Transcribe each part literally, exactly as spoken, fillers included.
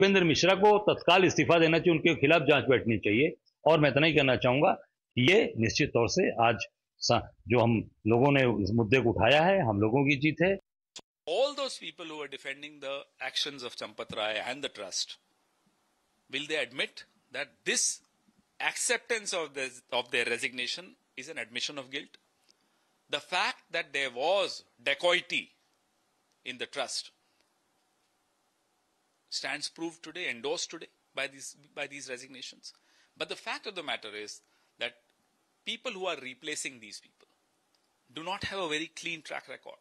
भूपेंद्र मिश्रा को तत्काल इस्तीफा देना चाहिए, उनके खिलाफ जांच बैठनी चाहिए। और मैं इतना ही कहना चाहूंगा कि ये निश्चित तौर से आज जो हम लोगों ने इस मुद्दे को उठाया है, हम लोगों की जीत है। All those people who are defending the actions of Champat Rai and the trust, will they admit that this acceptance of this, of their resignation is an admission of guilt? The fact that there was dacoity in the trust stands proved today, endorsed today by these by these resignations. But the fact of the matter is that people who are replacing these people do not have a very clean track record.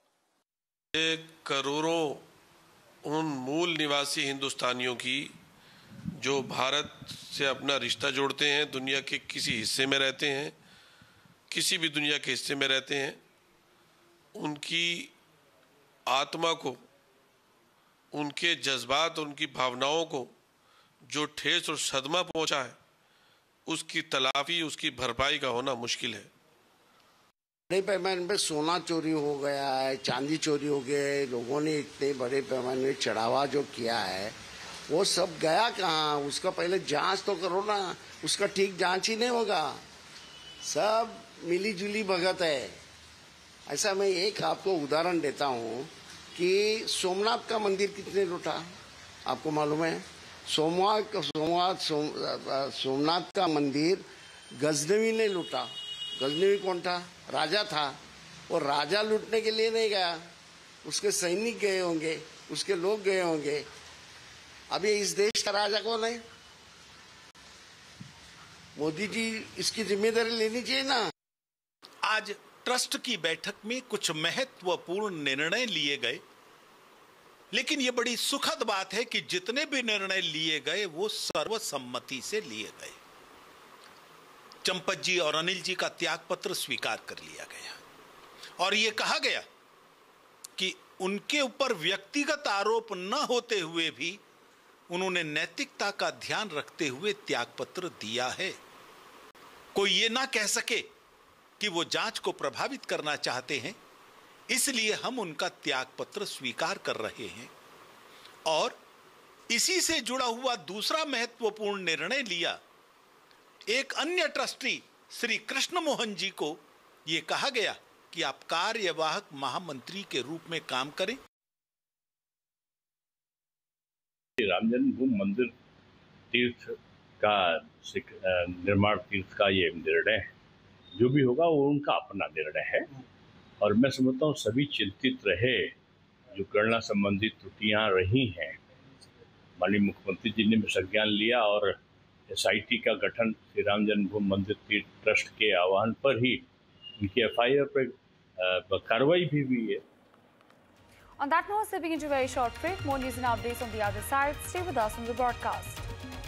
करोड़ों उन मूल निवासी हिंदुस्तानियों की जो भारत से अपना रिश्ता जोड़ते हैं, दुनिया के किसी हिस्से में रहते हैं, किसी भी दुनिया के हिस्से में रहते हैं, उनकी आत्मा को, उनके जज्बात, उनकी भावनाओं को जो ठेस और सदमा पहुंचा है, उसकी तलाफी, उसकी भरपाई का होना मुश्किल है। बड़े पैमाने पे सोना चोरी हो गया है, चांदी चोरी हो गए, लोगों ने इतने बड़े पैमाने में चढ़ावा जो किया है, वो सब गया कहाँ? उसका पहले जांच तो करो ना। उसका ठीक जांच ही नहीं होगा, सब मिली जुली भगत है। ऐसा मैं एक आपको उदाहरण देता हूँ कि सोमनाथ का मंदिर कितने लूटा, आपको मालूम है? सोमवार सोमवार सोम, सोमनाथ का मंदिर गजनवी ने लूटा। गजनवी कौन था? राजा था। वो राजा लूटने के लिए नहीं गया, उसके सैनिक गए होंगे, उसके लोग गए होंगे। अभी इस देश का राजा कौन है? मोदी जी इसकी जिम्मेदारी लेनी चाहिए ना। आज ट्रस्ट की बैठक में कुछ महत्वपूर्ण निर्णय लिए गए, लेकिन ये बड़ी सुखद बात है कि जितने भी निर्णय लिए गए वो सर्वसम्मति से लिए गए। चंपत जी और अनिल जी का त्याग पत्र स्वीकार कर लिया गया और ये कहा गया कि उनके ऊपर व्यक्तिगत आरोप न होते हुए भी उन्होंने नैतिकता का ध्यान रखते हुए त्याग पत्र दिया है। कोई ये ना कह सके कि वो जांच को प्रभावित करना चाहते हैं, इसलिए हम उनका त्याग पत्र स्वीकार कर रहे हैं। और इसी से जुड़ा हुआ दूसरा महत्वपूर्ण निर्णय लिया, एक अन्य ट्रस्टी श्री कृष्ण मोहन जी को यह कहा गया कि आप कार्यवाहक महामंत्री के रूप में काम करें। राम जन्मभूमि मंदिर तीर्थ का निर्माण तीर्थ का ये निर्णय है, जो भी होगा वो उनका अपना निर्णय है। और मैं समझता हूँ सभी चिंतित रहे, जो गणना संबंधी त्रुटियां रही हैं, माननीय मुख्यमंत्री जी ने भी संज्ञान लिया और एस आई टी का गठन श्री राम जन्मभूमि मंदिर तीर्थ ट्रस्ट के आह्वान पर ही उनकी एफ आई आर पर कार्रवाई भी हुई है। On that note, stepping into a very short break, more news and updates on the other side. Stay with us on the broadcast.